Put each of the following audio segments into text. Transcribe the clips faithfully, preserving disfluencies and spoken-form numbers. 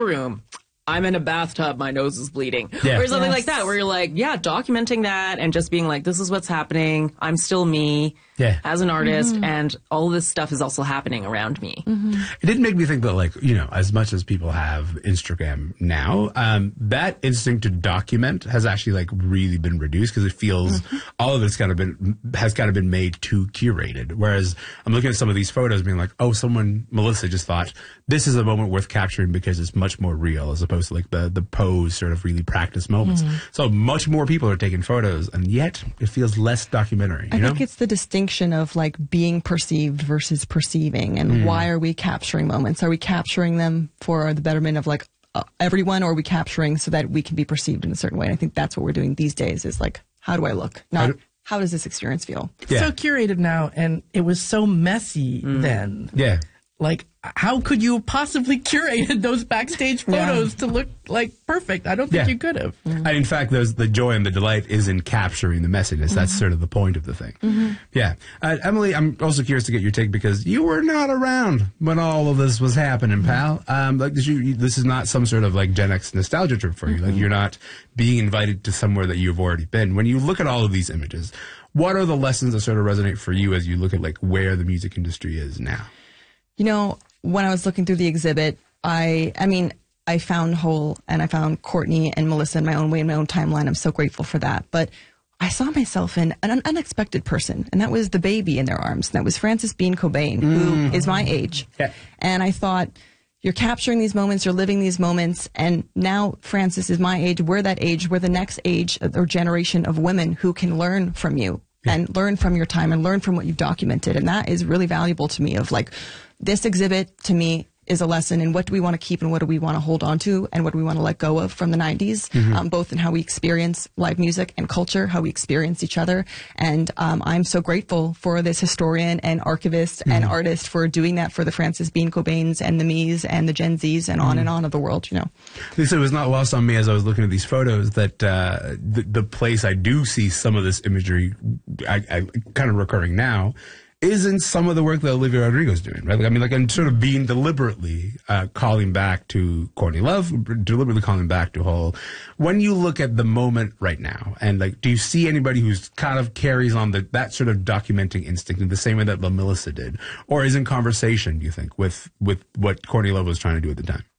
room. I'm in a bathtub, my nose is bleeding. Yeah. Or something Yes. like that, where you're like, yeah, documenting that and just being like, this is what's happening. I'm still me Yeah. as an artist, mm-hmm. and all this stuff is also happening around me. Mm-hmm. It did make me think that, like, you know, as much as people have Instagram now, um, that instinct to document has actually, like, really been reduced because it feels mm-hmm. all of it's kind of been, has kind of been made too curated. Whereas I'm looking at some of these photos being like, oh, someone, Melissa just thought, this is a moment worth capturing because it's much more real as opposed to, like, the, the pose sort of really practiced moments. Mm-hmm. So much more people are taking photos, and yet it feels less documentary, you I know? think it's the distinction of like being perceived versus perceiving, and mm. why are we capturing moments? Are we capturing them for the betterment of like uh, everyone, or are we capturing so that we can be perceived in a certain way? And I think that's what we're doing these days is like, how do I look? Not how, do, how does this experience feel? Yeah. So curated now, and it was so messy mm. then. Yeah. Like, how could you have possibly curated those backstage photos yeah. to look like perfect? I don't think yeah. you could have. Mm-hmm. And in fact, there's the joy and the delight is in capturing the messiness. Mm-hmm. That's sort of the point of the thing. Mm-hmm. Yeah. Uh, Emily, I'm also curious to get your take because you were not around when all of this was happening, pal. Um, like, did you, this is not some sort of like Gen X nostalgia trip for you. Mm-hmm. Like, you're not being invited to somewhere that you've already been. When you look at all of these images, what are the lessons that sort of resonate for you as you look at like where the music industry is now? You know, when I was looking through the exhibit, I, I mean, I found Hole and I found Courtney and Melissa in my own way, in my own timeline. I'm so grateful for that. But I saw myself in an unexpected person, and that was the baby in their arms. And that was Frances Bean Cobain, mm. who is my age. Yeah. And I thought, you're capturing these moments, you're living these moments, and now Frances is my age. We're that age. We're the next age or generation of women who can learn from you. Yeah. And learn from your time and learn from what you've documented. And that is really valuable to me of like, this exhibit to me is a lesson in what do we want to keep and what do we want to hold on to and what do we want to let go of from the nineties, mm-hmm. um, both in how we experience live music and culture, how we experience each other. And um, I'm so grateful for this historian and archivist mm-hmm. and artist for doing that for the Frances Bean Cobains and the me's and the Gen Z's and mm-hmm. on and on of the world, you know. Lisa, it was not lost on me as I was looking at these photos that uh, the, the place I do see some of this imagery I, I, kind of recurring now is in some of the work that Olivia Rodrigo's doing, right? Like, I mean, like, I'm sort of being deliberately uh, calling back to Courtney Love, deliberately calling back to Hole. When you look at the moment right now, and like, do you see anybody who's kind of carries on the, that sort of documenting instinct in the same way that La Melissa did, or is in conversation, do you think, with with what Courtney Love was trying to do at the time?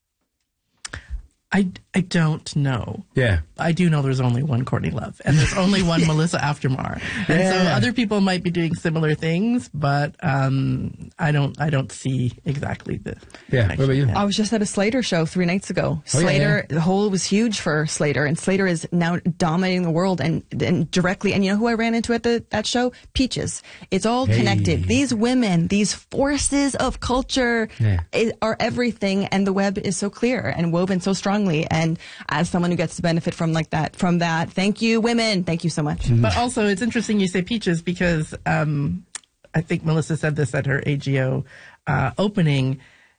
I, I don't know. Yeah. I do know there's only one Courtney Love, and there's only one Melissa Aftermar. And yeah. so other people might be doing similar things, but um, I don't I don't see exactly the Yeah, what about you? I was just at a Slater show three nights ago. Oh, Slater, yeah, yeah. the Hole was huge for Slater, and Slater is now dominating the world and, and directly, and you know who I ran into at the that show? Peaches. It's all hey. connected. These women, these forces of culture yeah. is, are everything, and the web is so clear and woven so strongly. And as someone who gets to benefit from like that, from that, thank you, women. Thank you so much. But also, it's interesting you say Peaches because um, I think Melissa said this at her A G O uh, opening.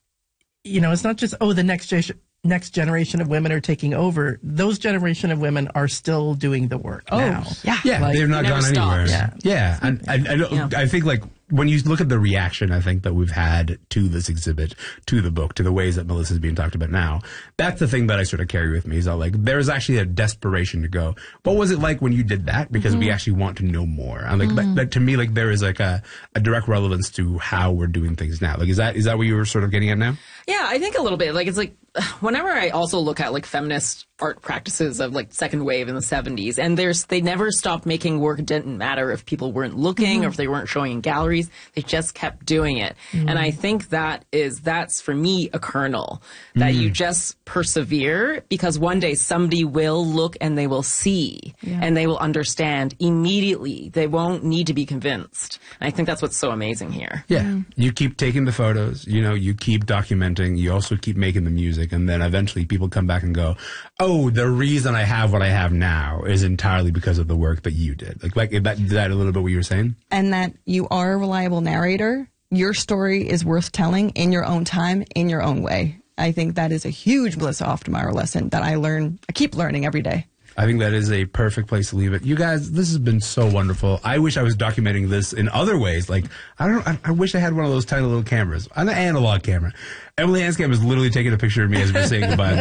You know, it's not just, oh, the next generation. Next generation of women are taking over. Those generation of women are still doing the work oh, now. Yeah, yeah, like, they've not gone anywhere. Yeah, yeah, and I, I, I, yeah. I think like when you look at the reaction, I think that we've had to this exhibit, to the book, to the ways that Melissa's being talked about now. That's the thing that I sort of carry with me is that like there's actually a desperation to go. What was it like when you did that? Because mm-hmm. we actually want to know more. And like mm-hmm. that, that to me, like there is like a, a direct relevance to how we're doing things now. Like is that is that what you were sort of getting at now? Yeah, I think a little bit. Like it's like whenever I also look at like feminist art practices of like second wave in the seventies, and there's they never stopped making work. It didn't matter if people weren't looking mm-hmm. or if they weren't showing in galleries. They just kept doing it. Mm-hmm. And I think that is that's for me a kernel that mm-hmm. you just persevere because one day somebody will look and they will see yeah. and they will understand immediately. They won't need to be convinced. And I think that's what's so amazing here. Yeah. Mm-hmm. You keep taking the photos, you know, you keep documenting, you also keep making the music, and then eventually people come back and go, oh, the reason I have what I have now is entirely because of the work that you did. Like, like that, is that a little bit what you were saying? And that you are a reliable narrator. Your story is worth telling in your own time, in your own way. I think that is a huge Melissa Aftermeyer lesson that I learn, I keep learning every day. I think that is a perfect place to leave it. You guys, this has been so wonderful. I wish I was documenting this in other ways. Like, I don't I, I wish I had one of those tiny little cameras, an analog camera. Emily Hanscom is literally taking a picture of me as we're saying goodbye.